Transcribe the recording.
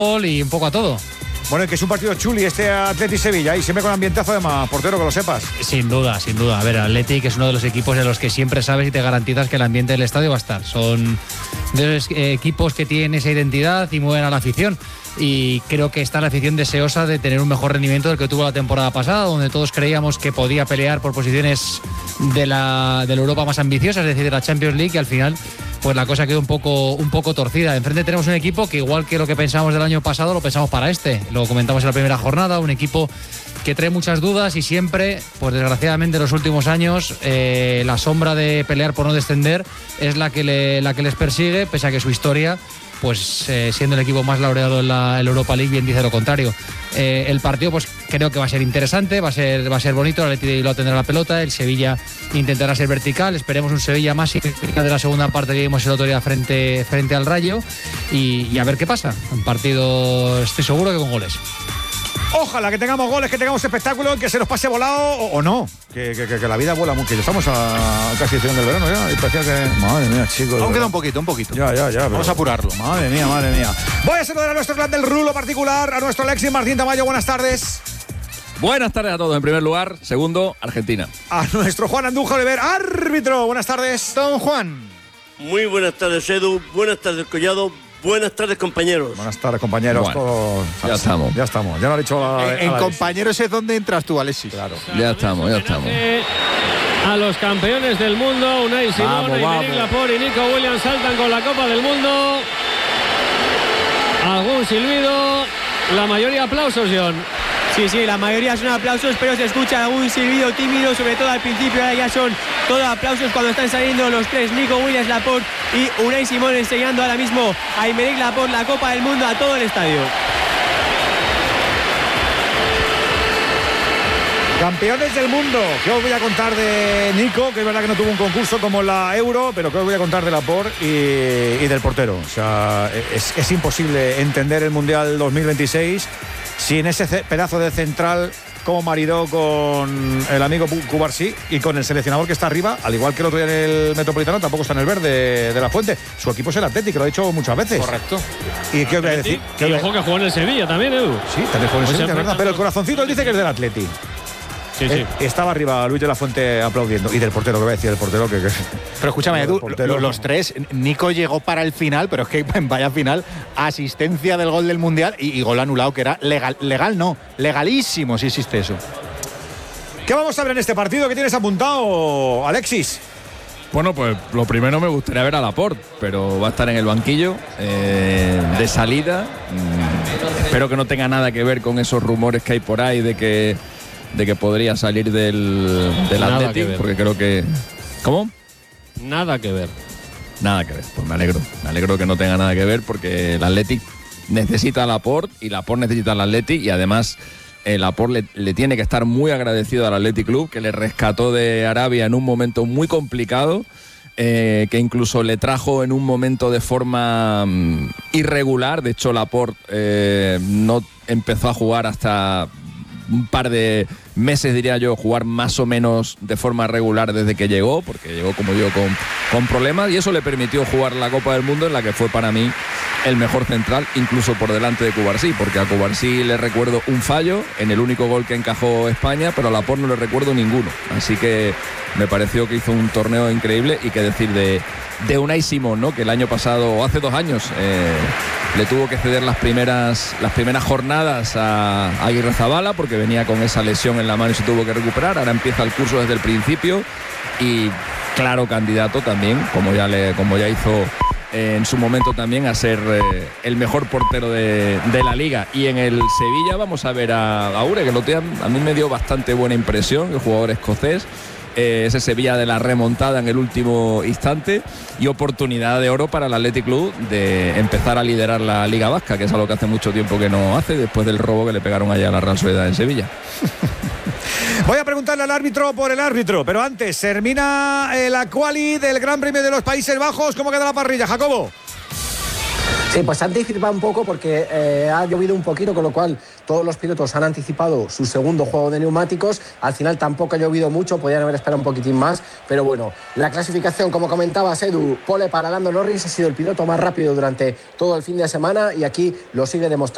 y un poco a todo. Bueno, que es un partido chuli este Atleti Sevilla y siempre con ambientazo además, portero, que lo sepas. Sin duda. A ver, Atleti, que es uno de los equipos en los que siempre sabes y te garantizas que el ambiente del estadio va a estar. Son de los equipos que tienen esa identidad y mueven a la afición. Y creo que está la afición deseosa de tener un mejor rendimiento del que tuvo la temporada pasada, donde todos creíamos que podía pelear por posiciones de la Europa más ambiciosa, es decir, de la Champions League, y al final pues la cosa quedó un poco torcida. Enfrente tenemos un equipo que, igual que lo que pensábamos del año pasado, lo pensamos para este. Lo comentamos en la primera jornada, un equipo que trae muchas dudas y siempre, pues desgraciadamente en los últimos años, la sombra de pelear por no descender es la que les persigue, pese a que su historia, pues siendo el equipo más laureado en la Europa League, bien dice lo contrario. El partido, pues creo que va a ser interesante, va a ser bonito. El Atleti lo tendrá la pelota, el Sevilla intentará ser vertical. Esperemos un Sevilla más de la segunda parte que vimos el otro día frente al Rayo, y a ver qué pasa. Un partido, estoy seguro que con goles. Ojalá que tengamos goles, que tengamos espectáculo, que se nos pase volado o no. Que la vida vuela mucho. Que ya estamos a casi el final del verano ya. Y parecía que... Madre mía, chicos. Aún queda un poquito. Ya. Vamos a apurarlo. Madre mía. Voy a saludar a nuestro clan del rulo particular, a nuestro Alexis Martín Tamayo. Buenas tardes. Buenas tardes a todos, en primer lugar. Segundo, Argentina. A nuestro Juan Andújar Oliver, árbitro. Buenas tardes, don Juan. Muy buenas tardes, Edu. Buenas tardes, Collado. Buenas tardes, compañeros. Buenas tardes, compañeros. Bueno, ya estamos. Ya lo ha dicho en compañeros es donde entras tú, Alexis. Claro. Ya estamos. A los campeones del mundo, Unai Simón, Aymeric Laporte y Nico Williams saltan con la Copa del Mundo. Algún silbido, la mayoría aplausos, John. Sí, la mayoría son aplausos, pero se escucha algún silbido tímido, sobre todo al principio. Ahora ya son todos aplausos cuando están saliendo los tres, Nico Williams, Laporte y Unai Simón, enseñando ahora mismo a Aymeric Laporte la Copa del Mundo a todo el estadio. Campeones del mundo. ¿Qué os voy a contar de Nico? Que es verdad que no tuvo un concurso como la Euro, pero ¿qué os voy a contar de Laporte y del portero? O sea, es imposible entender el Mundial 2026 sin ese pedazo de central como maridó con el amigo Cubarsí y con el seleccionador que está arriba, al igual que el otro día en el Metropolitano, tampoco está en el verde de la Fuente. Su equipo es el Atlético, lo ha dicho muchas veces. Correcto. ¿Y qué os voy a decir? Y ojo que jugó en el Sevilla también, Edu. Sí, también jugó en el Sevilla, es verdad. Pero el corazoncito él dice que es del Atlético. Sí. Estaba arriba Luis de la Fuente aplaudiendo. Y del portero, que voy a decir, del portero que... Pero escúchame, Edu, los tres, Nico llegó para el final, pero es que vaya final, asistencia del gol del Mundial y gol anulado, que era legal no, legalísimo si existe eso. ¿Qué vamos a ver en este partido? ¿Qué tienes apuntado, Alexis? Bueno, pues lo primero me gustaría ver a Laporte, pero va a estar en el banquillo de salida. Espero que no tenga nada que ver con esos rumores que hay por ahí de que podría salir del Atlético, porque creo que... ¿Cómo? Nada que ver. Nada que ver, pues me alegro que no tenga nada que ver, porque el Atlético necesita a Laporte y Laporte necesita al Atlético, y además Laporte le tiene que estar muy agradecido al Athletic Club, que le rescató de Arabia en un momento muy complicado, que incluso le trajo en un momento de forma irregular. De hecho, Laporte no empezó a jugar hasta un par de meses, diría yo, jugar más o menos de forma regular desde que llegó, porque llegó, como digo, con problemas, y eso le permitió jugar la Copa del Mundo, en la que fue para mí el mejor central, incluso por delante de Cubarsí, porque a Cubarsí le recuerdo un fallo en el único gol que encajó España, pero a Laporte no le recuerdo ninguno. Así que me pareció que hizo un torneo increíble. Y qué decir de Unai Simón, ¿no? Que el año pasado, o hace 2 años, le tuvo que ceder las primeras jornadas a Aguirrezabala, porque venía con esa lesión en la mano y se tuvo que recuperar. Ahora empieza el curso desde el principio y claro candidato también, como ya hizo en su momento también, a ser el mejor portero de la liga. Y en el Sevilla vamos a ver a Aure, que a mí me dio bastante buena impresión, el jugador escocés. Ese Sevilla de la remontada en el último instante, y oportunidad de oro para el Athletic Club de empezar a liderar la Liga Vasca, que es algo que hace mucho tiempo que no hace, después del robo que le pegaron allá a la Real Sociedad en Sevilla. Voy a preguntarle al árbitro por el árbitro, pero antes termina la quali del Gran Premio de los Países Bajos. ¿Cómo queda la parrilla, Jacobo? Sí, pues se ha anticipado un poco porque ha llovido un poquito, con lo cual todos los pilotos han anticipado su segundo juego de neumáticos. Al final tampoco ha llovido mucho, podían haber esperado un poquitín más, pero bueno, la clasificación, como comentabas, Edu, pole para Lando Norris, ha sido el piloto más rápido durante todo el fin de semana y aquí lo sigue demostrando.